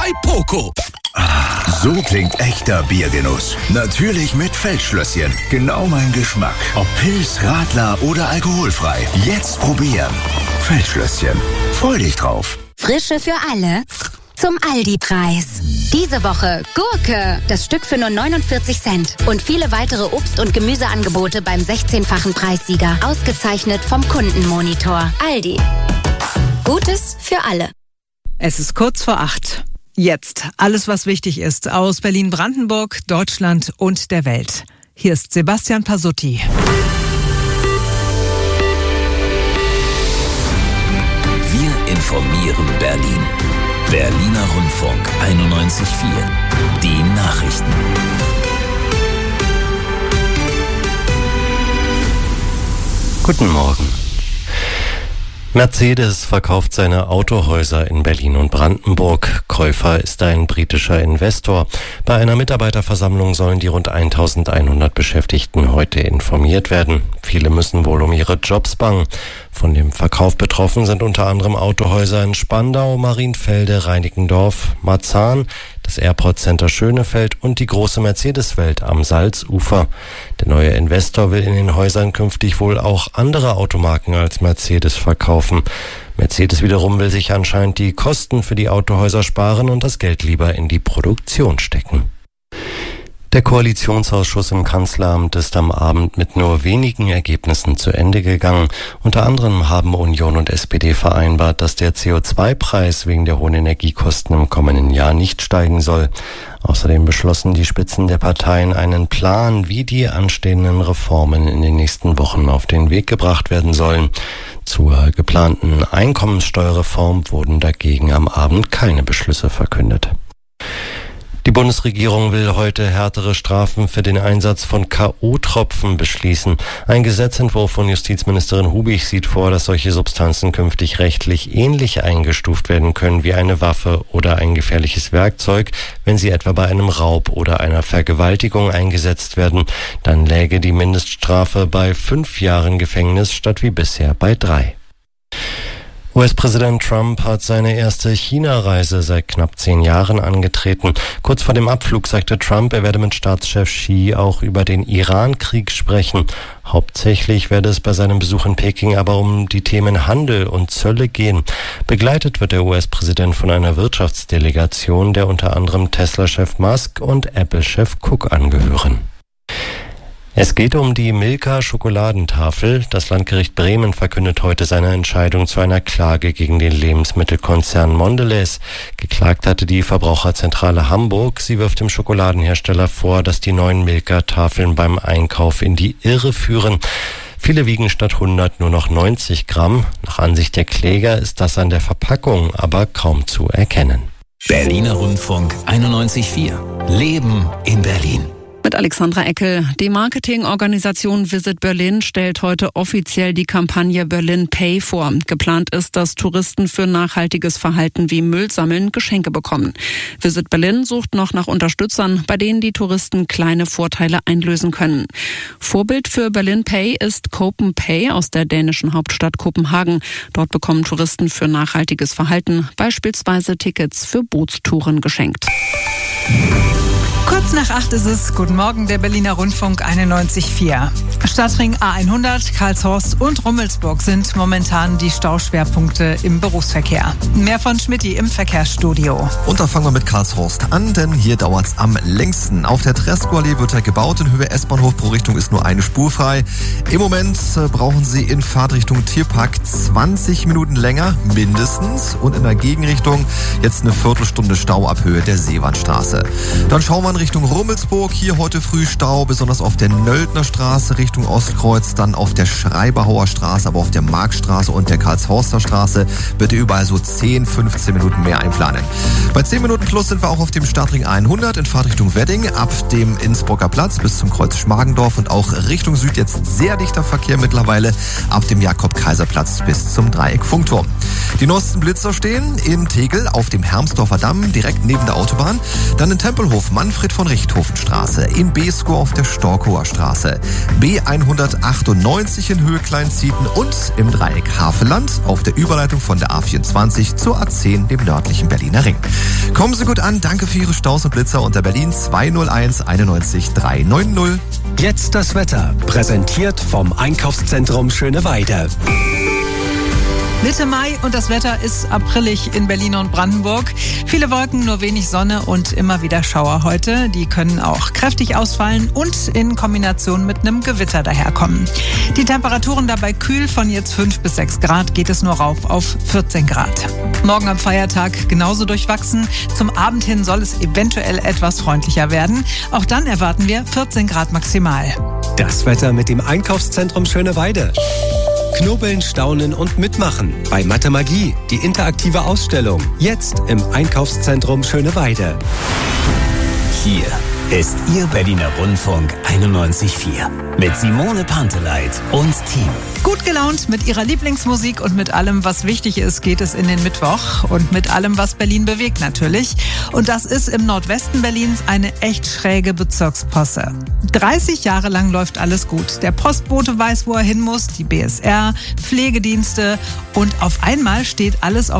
bei Poco. So klingt echter Biergenuss. Natürlich mit Feldschlösschen. Genau mein Geschmack. Ob Pils, Radler oder alkoholfrei. Jetzt probieren. Feldschlösschen. Freu dich drauf. Frische für alle. Zum Aldi-Preis. Diese Woche Gurke, das Stück für nur 49 Cent. Und viele weitere Obst- und Gemüseangebote beim 16-fachen Preissieger. Ausgezeichnet vom Kundenmonitor. Aldi. Gutes für alle. Es ist kurz vor 8. Jetzt alles, was wichtig ist aus Berlin-Brandenburg, Deutschland und der Welt. Hier ist Sebastian Pasutti. Wir informieren Berlin. Berliner Rundfunk 91.4. Die Nachrichten. Guten Morgen. Mercedes verkauft seine Autohäuser in Berlin und Brandenburg. Käufer ist ein britischer Investor. Bei einer Mitarbeiterversammlung sollen die rund 1100 Beschäftigten heute informiert werden. Viele müssen wohl um ihre Jobs bangen. Von dem Verkauf betroffen sind unter anderem Autohäuser in Spandau, Marienfelde, Reinickendorf, Marzahn, das Airport Center Schönefeld und die große Mercedes-Welt am Salzufer. Der neue Investor will in den Häusern künftig wohl auch andere Automarken als Mercedes verkaufen. Mercedes wiederum will sich anscheinend die Kosten für die Autohäuser sparen und das Geld lieber in die Produktion stecken. Der Koalitionsausschuss im Kanzleramt ist am Abend mit nur wenigen Ergebnissen zu Ende gegangen. Unter anderem haben Union und SPD vereinbart, dass der CO2-Preis wegen der hohen Energiekosten im kommenden Jahr nicht steigen soll. Außerdem beschlossen die Spitzen der Parteien einen Plan, wie die anstehenden Reformen in den nächsten Wochen auf den Weg gebracht werden sollen. Zur geplanten Einkommenssteuerreform wurden dagegen am Abend keine Beschlüsse verkündet. Die Bundesregierung will heute härtere Strafen für den Einsatz von K.O.-Tropfen beschließen. Ein Gesetzentwurf von Justizministerin Hubig sieht vor, dass solche Substanzen künftig rechtlich ähnlich eingestuft werden können wie eine Waffe oder ein gefährliches Werkzeug, wenn sie etwa bei einem Raub oder einer Vergewaltigung eingesetzt werden. Dann läge die Mindeststrafe bei 5 Jahren Gefängnis statt wie bisher bei 3. US-Präsident Trump hat seine erste China-Reise seit knapp 10 Jahren angetreten. Kurz vor dem Abflug sagte Trump, er werde mit Staatschef Xi auch über den Iran-Krieg sprechen. Hauptsächlich werde es bei seinem Besuch in Peking aber um die Themen Handel und Zölle gehen. Begleitet wird der US-Präsident von einer Wirtschaftsdelegation, der unter anderem Tesla-Chef Musk und Apple-Chef Cook angehören. Es geht um die Milka-Schokoladentafel. Das Landgericht Bremen verkündet heute seine Entscheidung zu einer Klage gegen den Lebensmittelkonzern Mondelez. Geklagt hatte die Verbraucherzentrale Hamburg. Sie wirft dem Schokoladenhersteller vor, dass die neuen Milka-Tafeln beim Einkauf in die Irre führen. Viele wiegen statt 100 nur noch 90 Gramm. Nach Ansicht der Kläger ist das an der Verpackung aber kaum zu erkennen. Berliner Rundfunk 91.4. Leben in Berlin. Mit Alexandra Eckel. Die Marketingorganisation Visit Berlin stellt heute offiziell die Kampagne Berlin Pay vor. Geplant ist, dass Touristen für nachhaltiges Verhalten wie Müll sammeln Geschenke bekommen. Visit Berlin sucht noch nach Unterstützern, bei denen die Touristen kleine Vorteile einlösen können. Vorbild für Berlin Pay ist Copen Pay aus der dänischen Hauptstadt Kopenhagen. Dort bekommen Touristen für nachhaltiges Verhalten beispielsweise Tickets für Bootstouren geschenkt. Kurz nach 8 ist es. Guten Morgen, der Berliner Rundfunk 91.4. Stadtring A100, Karlshorst und Rummelsburg sind momentan die Stauschwerpunkte im Berufsverkehr. Mehr von Schmidti im Verkehrsstudio. Und da fangen wir mit Karlshorst an, denn hier dauert es am längsten. Auf der Tresco-Allee wird gebaut. In Höhe S-Bahnhof pro Richtung ist nur eine Spur frei. Im Moment brauchen Sie in Fahrtrichtung Tierpark 20 Minuten länger, mindestens. Und in der Gegenrichtung jetzt eine Viertelstunde Stau ab Höhe der Seewandstraße. Dann schauen wir in Richtung Rummelsburg. Hier heute früh Stau, besonders auf der Nöldner Straße Richtung Ostkreuz, dann auf der Schreiberhauer Straße, aber auf der Marktstraße und der Karlshorster Straße bitte überall so 10, 15 Minuten mehr einplanen. Bei 10 Minuten plus sind wir auch auf dem Stadtring 100 in Fahrtrichtung Wedding, ab dem Innsbrucker Platz bis zum Kreuz Schmargendorf und auch Richtung Süd jetzt sehr dichter Verkehr mittlerweile ab dem Jakob-Kaiser-Platz bis zum Dreieck Funkturm. Die neuesten Blitzer stehen in Tegel auf dem Hermsdorfer Damm, direkt neben der Autobahn, dann in Tempelhof Manfred von Richthofenstraße, in Beeskow auf der Storkower Straße, E198 in Höhe Kleinzieten und im Dreieck Havelland auf der Überleitung von der A24 zur A10, dem nördlichen Berliner Ring. Kommen Sie gut an, danke für Ihre Staus und Blitzer unter Berlin 201 91 390. Jetzt das Wetter, präsentiert vom Einkaufszentrum Schöneweide. Mitte Mai und das Wetter ist aprillig in Berlin und Brandenburg. Viele Wolken, nur wenig Sonne und immer wieder Schauer heute. Die können auch kräftig ausfallen und in Kombination mit einem Gewitter daherkommen. Die Temperaturen dabei kühl, von jetzt 5 bis 6 Grad geht es nur rauf auf 14 Grad. Morgen am Feiertag genauso durchwachsen. Zum Abend hin soll es eventuell etwas freundlicher werden. Auch dann erwarten wir 14 Grad maximal. Das Wetter mit dem Einkaufszentrum Schöneweide. Knobeln, staunen und mitmachen bei Mathe Magie, die interaktive Ausstellung. Jetzt im Einkaufszentrum Schöneweide. Hier ist Ihr Berliner Rundfunk 91.4 mit Simone Panteleit und Team. Gut gelaunt mit ihrer Lieblingsmusik und mit allem, was wichtig ist, geht es in den Mittwoch und mit allem, was Berlin bewegt natürlich. Und das ist im Nordwesten Berlins eine echt schräge Bezirksposse. 30 Jahre lang läuft alles gut. Der Postbote weiß, wo er hin muss, die BSR, Pflegedienste und auf einmal steht alles auf